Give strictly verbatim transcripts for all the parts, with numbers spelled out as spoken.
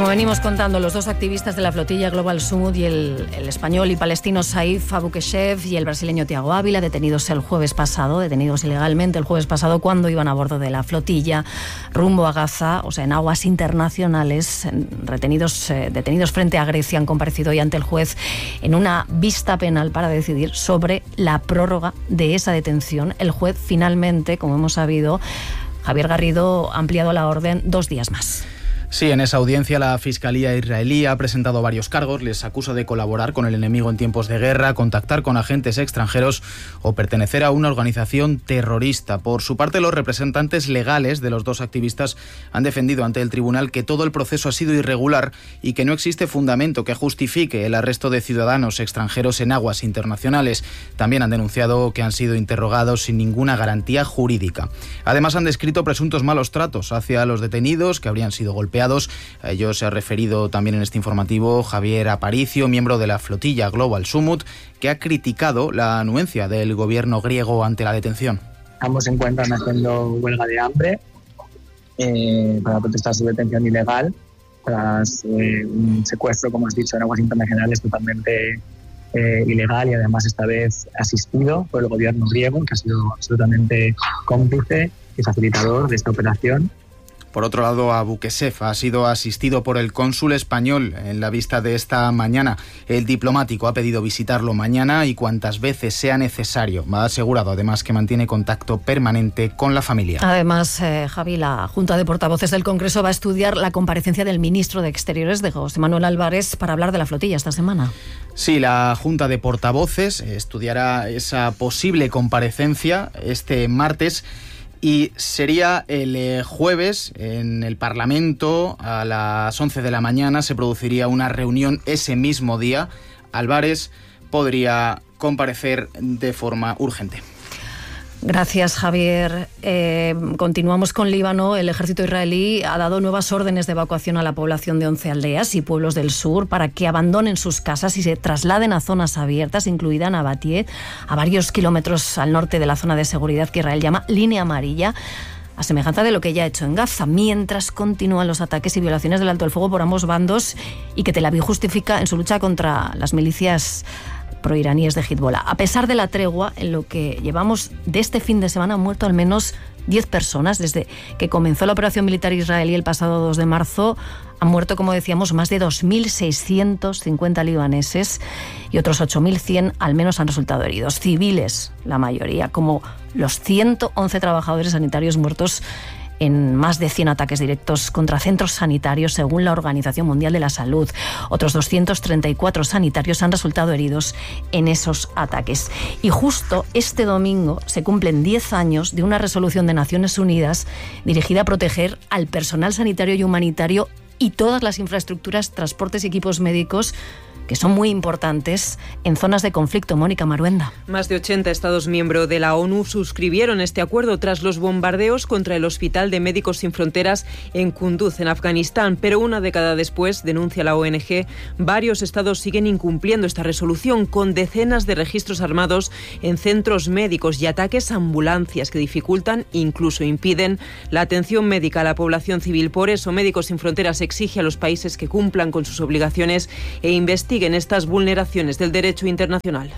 venimos contando, los dos activistas de la flotilla Global Summit y el, el español y palestino Saif Abu Keshef y el brasileño Thiago Ávila, detenidos el jueves pasado, detenidos ilegalmente el jueves pasado cuando iban a bordo de la flotilla rumbo a Gaza, o sea, en aguas internacionales, retenidos, eh, detenidos frente a Grecia, han comparecido hoy ante el juez en una vista penal para decidir sobre la prórroga de esa detención. El juez finalmente, como hemos sabido, Javier Garrido, ha ampliado la orden dos días más. Sí, en esa audiencia la Fiscalía israelí ha presentado varios cargos. Les acusa de colaborar con el enemigo en tiempos de guerra, contactar con agentes extranjeros o pertenecer a una organización terrorista. Por su parte, los representantes legales de los dos activistas han defendido ante el tribunal que todo el proceso ha sido irregular y que no existe fundamento que justifique el arresto de ciudadanos extranjeros en aguas internacionales. También han denunciado que han sido interrogados sin ninguna garantía jurídica. Además, han descrito presuntos malos tratos hacia los detenidos, que habrían sido golpeados. A ellos se ha referido también en este informativo Javier Aparicio, miembro de la flotilla Global Summit, que ha criticado la anuencia del gobierno griego ante la detención. Ambos se encuentran haciendo huelga de hambre eh, para protestar su detención ilegal tras eh, un secuestro, como has dicho, en aguas internacionales totalmente eh, ilegal y además esta vez asistido por el gobierno griego, que ha sido absolutamente cómplice y facilitador de esta operación. Por otro lado, Abu Keshef ha sido asistido por el cónsul español en la vista de esta mañana. El diplomático ha pedido visitarlo mañana y cuantas veces sea necesario. Ha asegurado además que mantiene contacto permanente con la familia. Además, eh, Javi, la Junta de Portavoces del Congreso va a estudiar la comparecencia del ministro de Exteriores, de José Manuel Álvarez, para hablar de la flotilla esta semana. Sí, la Junta de Portavoces estudiará esa posible comparecencia este martes. Y sería el eh, jueves en el Parlamento a las once de la mañana, se produciría una reunión ese mismo día. Álvarez podría comparecer de forma urgente. Gracias, Javier. Eh, continuamos con Líbano. El ejército israelí ha dado nuevas órdenes de evacuación a la población de once aldeas y pueblos del sur para que abandonen sus casas y se trasladen a zonas abiertas, incluida Nabatie, a varios kilómetros al norte de la zona de seguridad que Israel llama Línea Amarilla, a semejanza de lo que ya ha hecho en Gaza, mientras continúan los ataques y violaciones del alto el fuego por ambos bandos y que Tel Aviv justifica en su lucha contra las milicias proiraníes de Hezbollah. A pesar de la tregua, en lo que llevamos de este fin de semana han muerto al menos diez personas. Desde que comenzó la operación militar israelí el pasado dos de marzo, han muerto, como decíamos, más de dos mil seiscientos cincuenta libaneses y otros ocho mil cien al menos han resultado heridos. Civiles, la mayoría, como los ciento once trabajadores sanitarios muertos en más de cien ataques directos contra centros sanitarios, según la Organización Mundial de la Salud. Otros doscientos treinta y cuatro sanitarios han resultado heridos en esos ataques. Y justo este domingo se cumplen diez años de una resolución de Naciones Unidas dirigida a proteger al personal sanitario y humanitario y todas las infraestructuras, transportes y equipos médicos que son muy importantes en zonas de conflicto. Mónica Maruenda. Más de ochenta Estados miembros de la ONU suscribieron este acuerdo tras los bombardeos contra el Hospital de Médicos Sin Fronteras en Kunduz, en Afganistán. Pero una década después, denuncia la O N G, varios estados siguen incumpliendo esta resolución, con decenas de registros armados en centros médicos y ataques a ambulancias que dificultan e incluso impiden la atención médica a la población civil. Por eso, Médicos Sin Fronteras exige a los países que cumplan con sus obligaciones e investiguen en estas vulneraciones del derecho internacional.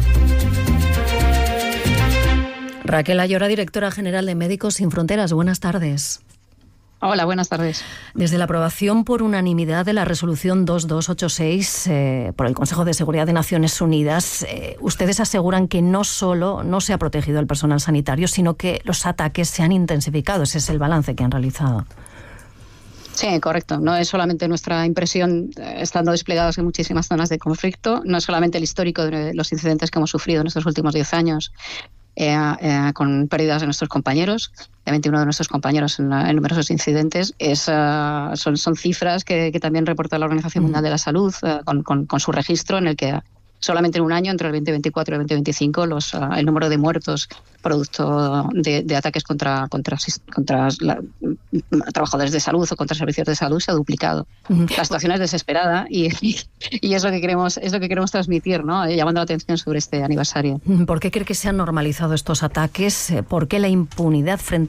Raquel Ayora, directora general de Médicos Sin Fronteras. Buenas tardes. Hola, buenas tardes. Desde la aprobación por unanimidad de la resolución dos mil doscientos ochenta y seis eh, por el Consejo de Seguridad de Naciones Unidas, eh, ustedes aseguran que no solo no se ha protegido al personal sanitario, sino que los ataques se han intensificado. Ese es el balance que han realizado. Sí, correcto. No es solamente nuestra impresión eh, estando desplegados en muchísimas zonas de conflicto, no es solamente el histórico de los incidentes que hemos sufrido en estos últimos diez años eh, eh, con pérdidas de nuestros compañeros, de veintiuno de nuestros compañeros en, en numerosos incidentes. Es, uh, son, son cifras que, que también reporta la Organización Mundial de la Salud uh, con, con, con su registro, en el que solamente en un año, entre el veinte veinticuatro y el veinte veinticinco, los, uh, el número de muertos producto de, de ataques contra, contra, contra la, trabajadores de salud o contra servicios de salud se ha duplicado. Uh-huh. La situación es desesperada y, y, y es lo que queremos, es lo que queremos transmitir, ¿no? Llamando la atención sobre este aniversario. ¿Por qué cree que se han normalizado estos ataques? ¿Por qué la impunidad frente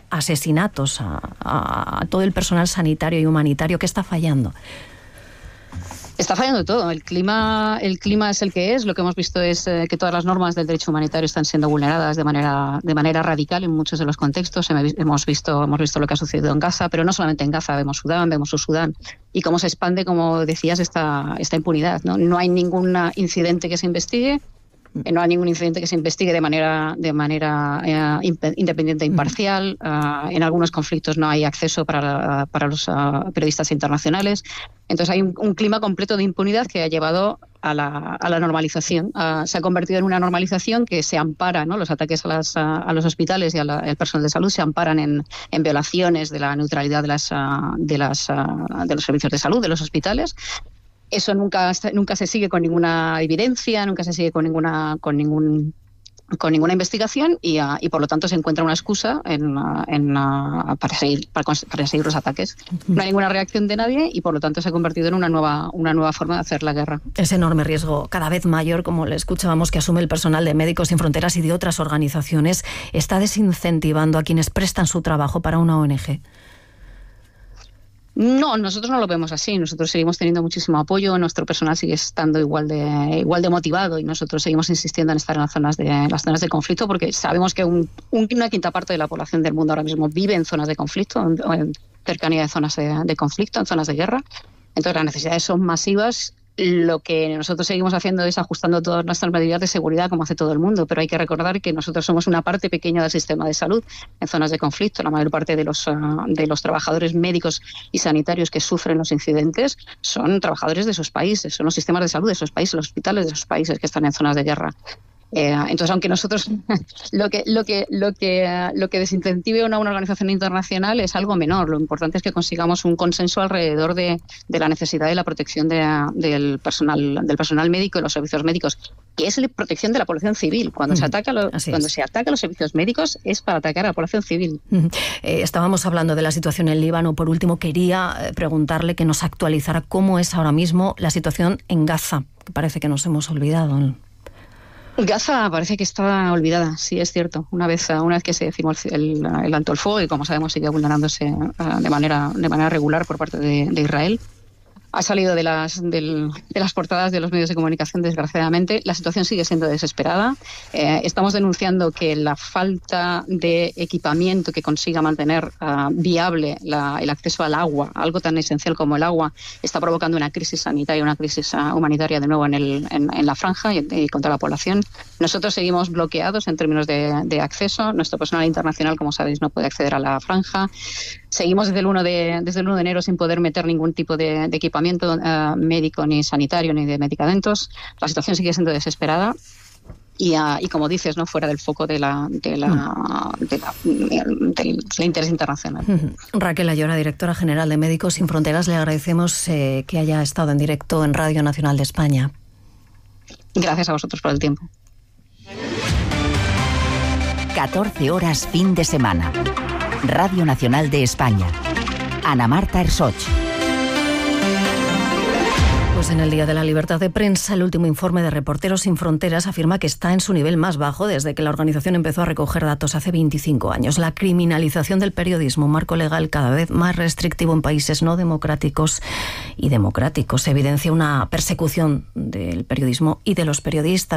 asesinatos a, a, a todo el personal sanitario y humanitario. ¿Qué está fallando? Está fallando todo. El clima, el clima es el que es. Lo que hemos visto es eh, que todas las normas del derecho humanitario están siendo vulneradas de manera, de manera radical en muchos de los contextos. Hemos visto, hemos visto lo que ha sucedido en Gaza, pero no solamente en Gaza. Vemos Sudán, vemos Sudán y cómo se expande, como decías, esta, esta impunidad, ¿no? No hay ningún incidente que se investigue. No hay ningún incidente que se investigue de manera, de manera eh, independiente e imparcial. Uh, en algunos conflictos no hay acceso para, para los uh, periodistas internacionales. Entonces hay un, un clima completo de impunidad que ha llevado a la, a la normalización. Uh, se ha convertido en una normalización que se ampara, ¿no? Los ataques a, las, uh, a los hospitales y al personal de salud se amparan en, en violaciones de la neutralidad de, las, uh, de, las, uh, de los servicios de salud, de los hospitales. Eso nunca, nunca se sigue con ninguna evidencia, nunca se sigue con ninguna, con ningún, con ninguna investigación y, uh, y por lo tanto se encuentra una excusa en, uh, en, uh, para, seguir, para, para seguir los ataques. No hay ninguna reacción de nadie y por lo tanto se ha convertido en una nueva, una nueva forma de hacer la guerra. Ese enorme riesgo cada vez mayor, como le escuchábamos, que asume el personal de Médicos Sin Fronteras y de otras organizaciones, está desincentivando a quienes prestan su trabajo para una O N Ge. No, nosotros no lo vemos así. Nosotros seguimos teniendo muchísimo apoyo, nuestro personal sigue estando igual de igual de motivado y nosotros seguimos insistiendo en estar en las zonas de en las zonas de conflicto porque sabemos que un, un, una quinta parte de la población del mundo ahora mismo vive en zonas de conflicto, en, en cercanía de zonas de, de conflicto, en zonas de guerra. Entonces las necesidades son masivas. Lo que nosotros seguimos haciendo es ajustando todas nuestras medidas de seguridad como hace todo el mundo, pero hay que recordar que nosotros somos una parte pequeña del sistema de salud en zonas de conflicto. La mayor parte de los, uh, de los trabajadores médicos y sanitarios que sufren los incidentes son trabajadores de esos países, son los sistemas de salud de esos países, los hospitales de esos países que están en zonas de guerra. Eh, entonces, aunque nosotros lo que lo que lo que uh, lo que desincentive una, una organización internacional es algo menor. Lo importante es que consigamos un consenso alrededor de, de la necesidad de la protección de, del personal del personal médico y los servicios médicos, que es la protección de la población civil. Cuando mm, se ataca lo, cuando es. se ataca a los servicios médicos es para atacar a la población civil. Mm. Eh, estábamos hablando de la situación en Líbano. Por último, quería preguntarle que nos actualizara cómo es ahora mismo la situación en Gaza, que parece que nos hemos olvidado. Gaza parece que está olvidada, sí, es cierto. Una vez, una vez que se firmó el, el alto el fuego y, como sabemos, sigue vulnerándose uh, de manera de manera regular por parte de, de Israel, ha salido de las, del, de las portadas de los medios de comunicación, desgraciadamente. La situación sigue siendo desesperada. Eh, estamos denunciando que la falta de equipamiento que consiga mantener uh, viable la, el acceso al agua, algo tan esencial como el agua, está provocando una crisis sanitaria, una crisis uh, humanitaria de nuevo en, el, en, en la franja y, y contra la población. Nosotros seguimos bloqueados en términos de, de acceso. Nuestro personal internacional, como sabéis, no puede acceder a la franja. Seguimos desde el uno de, desde el uno de enero sin poder meter ningún tipo de, de equipamiento uh, médico, ni sanitario, ni de medicamentos. La situación sigue siendo desesperada y, uh, y como dices, no fuera del foco de la, de la, de la, del, del interés internacional. Raquel Ayora, directora general de Médicos Sin Fronteras, le agradecemos eh, que haya estado en directo en Radio Nacional de España. Gracias a vosotros por el tiempo. catorce horas fin de semana. Radio Nacional de España. Ana Marta Ersoch. Pues en el Día de la Libertad de Prensa, el último informe de Reporteros Sin Fronteras afirma que está en su nivel más bajo desde que la organización empezó a recoger datos hace veinticinco años. La criminalización del periodismo, un marco legal cada vez más restrictivo en países no democráticos y democráticos, evidencia una persecución del periodismo y de los periodistas.